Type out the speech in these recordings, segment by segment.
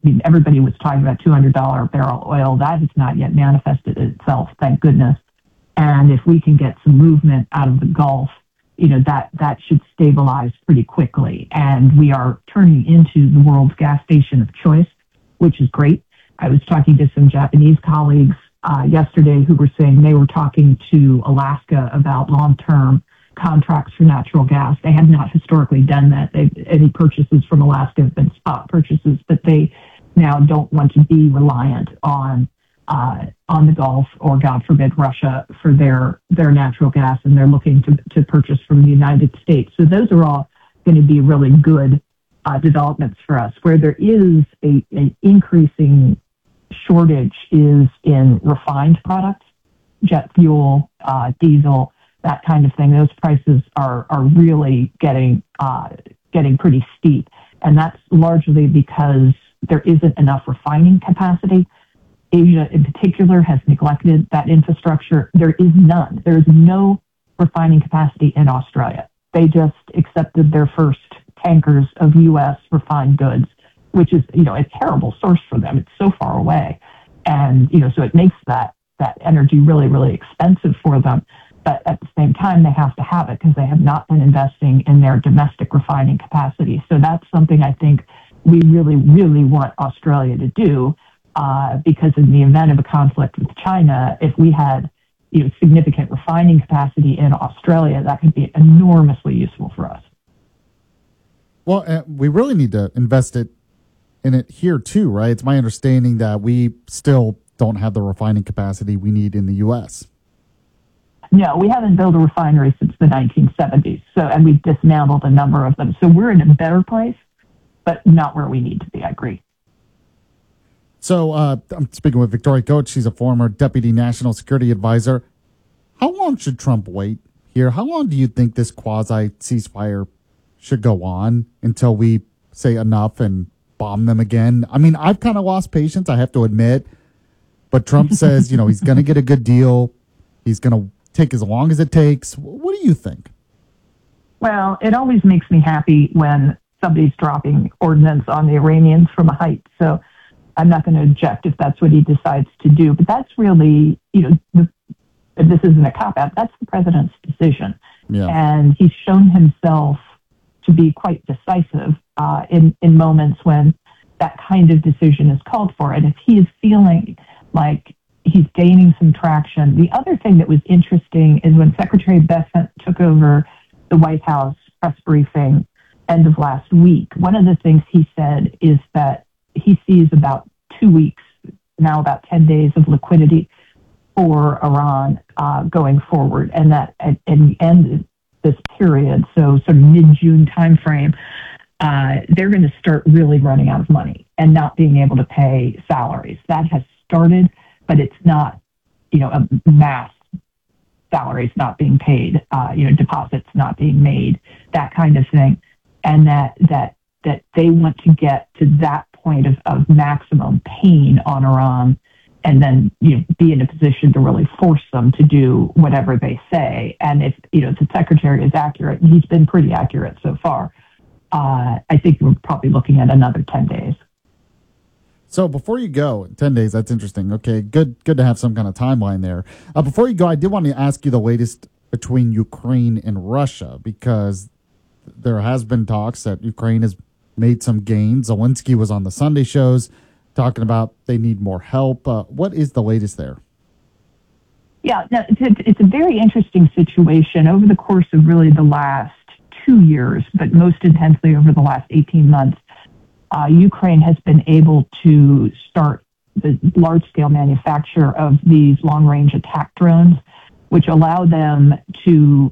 mean, everybody was talking about $200 barrel oil. That has not yet manifested itself, thank goodness. And if we can get some movement out of the Gulf, that should stabilize pretty quickly. And we are turning into the world's gas station of choice, which is great. I was talking to some Japanese colleagues yesterday who were saying they were talking to Alaska about long-term contracts for natural gas. They had not historically done that. Any purchases from Alaska have been spot purchases, but they now don't want to be reliant on the Gulf or, God forbid, Russia for their natural gas, and they're looking to purchase from the United States. So those are all going to be really good developments for us. Where there is an increasing shortage is in refined products, jet fuel, diesel, that kind of thing. Those prices are really getting pretty steep, and that's largely because there isn't enough refining capacity. Asia in particular has neglected that infrastructure. There is none. There is no refining capacity in Australia. They just accepted their first tankers of U.S. refined goods, which is, a terrible source for them. It's so far away. And, so it makes that energy really, really expensive for them. But at the same time, they have to have it because they have not been investing in their domestic refining capacity. So that's something I think we really, really want Australia to do, because in the event of a conflict with China, if we had significant refining capacity in Australia, that could be enormously useful for us. Well, we really need to invest in it here too, right? It's my understanding that we still don't have the refining capacity we need in the U.S. No, we haven't built a refinery since the 1970s. And we've dismantled a number of them. So we're in a better place, but not where we need to be. I agree. So I'm speaking with Victoria Coates. She's a former deputy national security advisor. How long should Trump wait here? How long do you think this quasi ceasefire should go on until we say enough and bomb them again? I mean, I've kind of lost patience, I have to admit. But Trump says, he's going to get a good deal. He's going to take as long as it takes. What do you think? Well, it always makes me happy when somebody's dropping ordnance on the Iranians from a height. So I'm not going to object if that's what he decides to do. But that's really, this isn't a cop-out. That's the president's decision. Yeah. And he's shown himself to be quite decisive in moments when that kind of decision is called for. And if he is feeling like he's gaining some traction. The other thing that was interesting is when Secretary Bessent took over the White House press briefing end of last week, one of the things he said is that he sees about 2 weeks, now about 10 days of liquidity for Iran going forward. And that at the end of this period, so sort of mid-June timeframe, they're going to start really running out of money and not being able to pay salaries. That has started, but it's not, a mass salaries not being paid, deposits not being made, that kind of thing. And that they want to get to that point of maximum pain on Iran and then, be in a position to really force them to do whatever they say. And if, the secretary is accurate, and he's been pretty accurate so far, I think we're probably looking at another 10 days. So before you go, 10 days, that's interesting. Okay, good to have some kind of timeline there. Before you go, I did want to ask you the latest between Ukraine and Russia, because there has been talks that Ukraine has made some gains. Zelensky was on the Sunday shows talking about they need more help. What is the latest there? Yeah, no, it's a very interesting situation. Over the course of really the last 2 years, but most intensely over the last 18 months, Ukraine has been able to start the large-scale manufacture of these long-range attack drones, which allow them to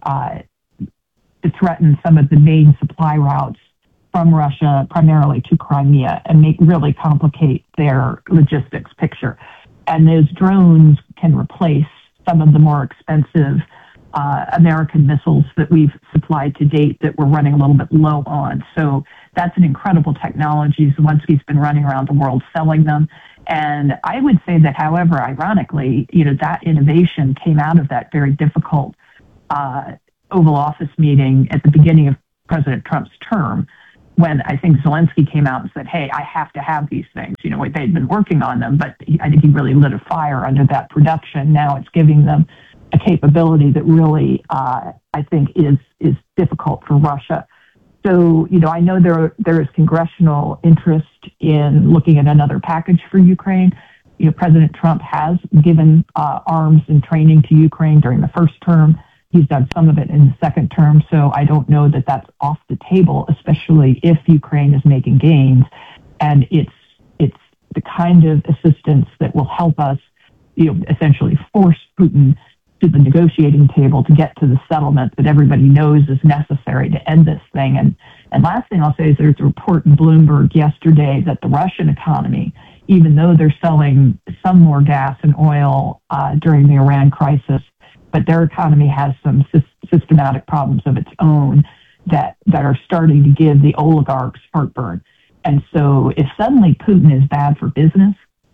threaten some of the main supply routes from Russia, primarily to Crimea, and really complicate their logistics picture. And those drones can replace some of the more expensive American missiles that we've supplied to date that we're running a little bit low on. So that's an incredible technology. Zelensky's been running around the world selling them. And I would say that, however, ironically, that innovation came out of that very difficult Oval Office meeting at the beginning of President Trump's term. when I think Zelensky came out and said, hey, I have to have these things. They'd been working on them, but I think he really lit a fire under that production. Now it's giving them a capability that really, I think, is difficult for Russia. So, I know there is congressional interest in looking at another package for Ukraine. President Trump has given arms and training to Ukraine during the first term. He's done some of it in the second term. So I don't know that that's off the table, especially if Ukraine is making gains. And it's the kind of assistance that will help us, essentially force Putin to the negotiating table to get to the settlement that everybody knows is necessary to end this thing. And last thing I'll say is there's a report in Bloomberg yesterday that the Russian economy, even though they're selling some more gas and oil during the Iran crisis, but their economy has some systematic problems of its own that are starting to give the oligarchs heartburn. And so if suddenly Putin is bad for business,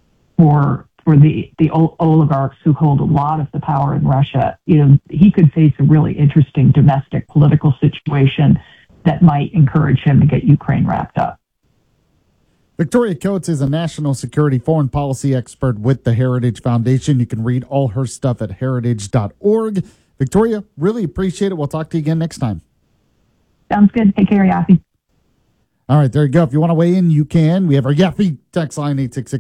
for the oligarchs who hold a lot of the power in Russia, he could face a really interesting domestic political situation that might encourage him to get Ukraine wrapped up. Victoria Coates is a national security foreign policy expert with the Heritage Foundation. You can read all her stuff at heritage.org. Victoria, really appreciate it. We'll talk to you again next time. Sounds good. Take care, Yaffe. All right, there you go. If you want to weigh in, you can. We have our Yaffe text line,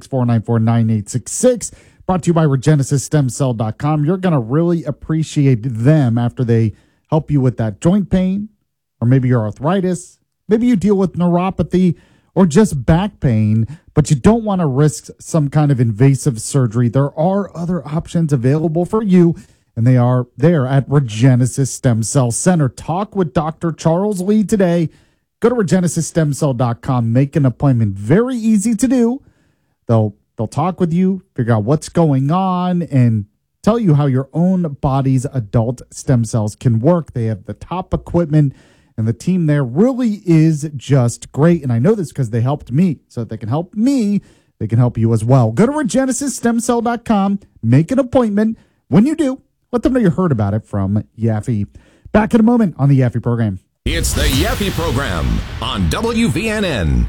866-494-9866, brought to you by RegenesisStemCell.com. You're going to really appreciate them after they help you with that joint pain, or maybe your arthritis. Maybe you deal with neuropathy or just back pain, but you don't want to risk some kind of invasive surgery. There are other options available for you, and they are there at Regenesis Stem Cell Center. Talk with Dr. Charles Lee today. Go to RegenesisStemCell.com. Make an appointment. Very easy to do. They'll talk with you, figure out what's going on, and tell you how your own body's adult stem cells can work. They have the top equipment, and the team there really is just great. And I know this because they helped me. So if they can help me, they can help you as well. Go to RegenesisStemCell.com. Make an appointment. When you do, let them know you heard about it from Yaffe. Back in a moment on the Yaffe program. It's the Yaffe program on WVNN.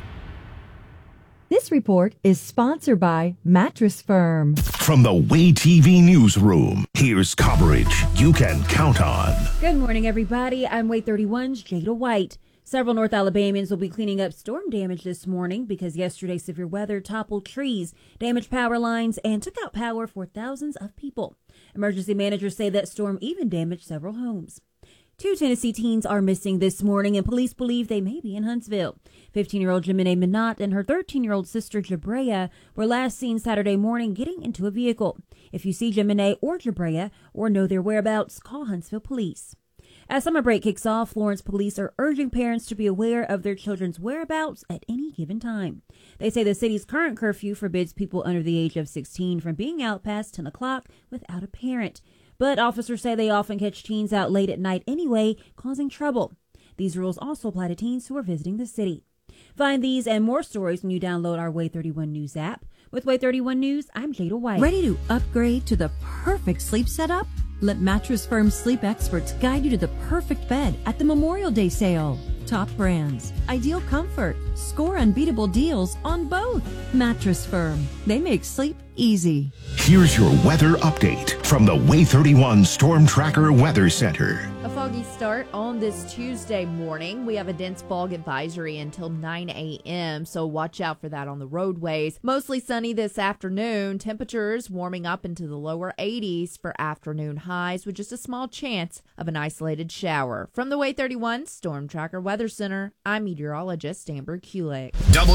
This report is sponsored by Mattress Firm. From the Way TV newsroom, here's coverage you can count on. Good morning, everybody. I'm Way 31's Jada White. Several North Alabamians will be cleaning up storm damage this morning because yesterday's severe weather toppled trees, damaged power lines, and took out power for thousands of people. Emergency managers say that storm even damaged several homes. 2 Tennessee teens are missing this morning, and police believe they may be in Huntsville. 15-year-old Jemine Minot and her 13-year-old sister Jabrea were last seen Saturday morning getting into a vehicle. If you see Jemine or Jabrea or know their whereabouts, call Huntsville Police. As summer break kicks off, Florence police are urging parents to be aware of their children's whereabouts at any given time. They say the city's current curfew forbids people under the age of 16 from being out past 10 o'clock without a parent. But officers say they often catch teens out late at night anyway, causing trouble. These rules also apply to teens who are visiting the city. Find these and more stories when you download our Way 31 News app. With Way 31 News, I'm Jada White. Ready to upgrade to the perfect sleep setup? Let Mattress Firm sleep experts guide you to the perfect bed at the Memorial Day sale. Top brands, ideal comfort, score unbeatable deals on both. Mattress Firm, they make sleep easy. Here's your weather update from the Way 31 Storm Tracker Weather Center. A foggy start on this Tuesday morning. We have a dense fog advisory until 9 a.m., so watch out for that on the roadways. Mostly sunny this afternoon. Temperatures warming up into the lower 80s for afternoon highs with just a small chance of an isolated shower. From the Way 31 Storm Tracker Weather Center, I'm meteorologist Amber Kulik.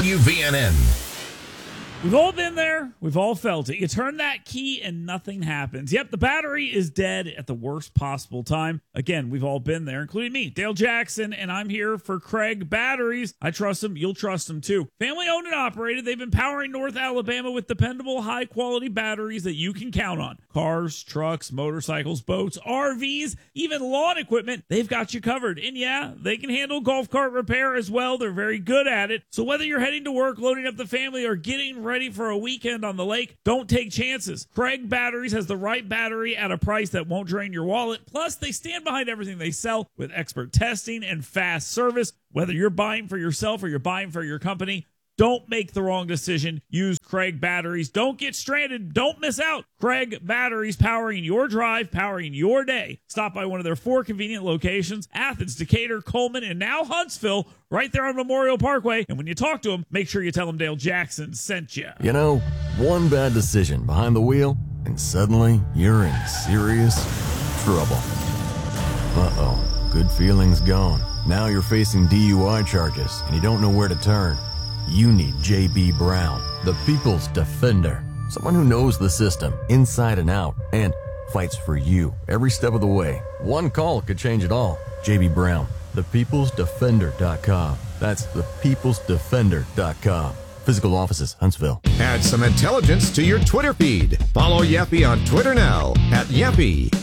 WVNN. We've all been there. We've all felt it. You turn that key and nothing happens. Yep, the battery is dead at the worst possible time. Again, we've all been there, including me, Dale Jackson, and I'm here for Craig Batteries. I trust them. You'll trust them, too. Family owned and operated. They've been powering North Alabama with dependable, high-quality batteries that you can count on. Cars, trucks, motorcycles, boats, RVs, even lawn equipment. They've got you covered. And yeah, they can handle golf cart repair as well. They're very good at it. So whether you're heading to work, loading up the family, or getting ready for a weekend on the lake, don't take chances. Craig Batteries has the right battery at a price that won't drain your wallet. Plus, they stand behind everything they sell with expert testing and fast service. Whether you're buying for yourself or you're buying for your company, don't make the wrong decision. Use Craig Batteries. Don't get stranded. Don't miss out. Craig Batteries, powering your drive, powering your day. Stop by one of their 4 convenient locations: Athens, Decatur, Coleman, and now Huntsville, right there on Memorial Parkway. And when you talk to them, make sure you tell them Dale Jackson sent you. You know, one bad decision behind the wheel, and suddenly you're in serious trouble. Uh-oh, good feelings gone. Now you're facing DUI charges, and you don't know where to turn. You need J.B. Brown, the People's Defender. Someone who knows the system inside and out and fights for you every step of the way. One call could change it all. J.B. Brown, thepeoplesdefender.com. That's thepeoplesdefender.com. Physical offices, Huntsville. Add some intelligence to your Twitter feed. Follow Yeffy on Twitter now at Yeffy.